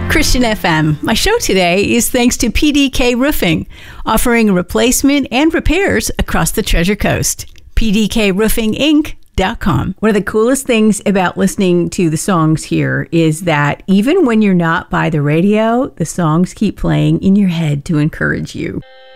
Christian FM. My show today is thanks to PDK Roofing, offering replacement and repairs across the Treasure Coast. PDKRoofingInc.com. One of the coolest things about listening to the songs here is that even when you're not by the radio, the songs keep playing in your head to encourage you.